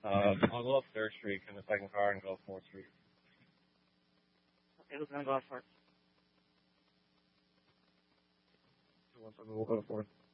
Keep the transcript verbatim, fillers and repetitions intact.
Uh, I'll go up Third Street in the second car and go up Fourth Street. Okay, who's gonna go up first? We'll go to Fourth.